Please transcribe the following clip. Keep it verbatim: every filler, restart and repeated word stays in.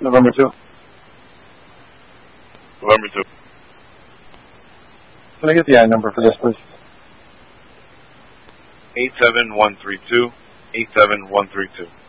November two. November two. Can I get the I number for this, please? eight seven one three two, eight seven one three two.